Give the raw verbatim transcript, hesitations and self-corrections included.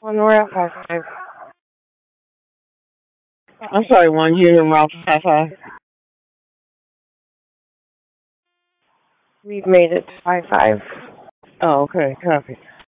One, we're at five five. I'm sorry, one. You're in Ralph five five. We've made it to five five. Oh, okay. Copy.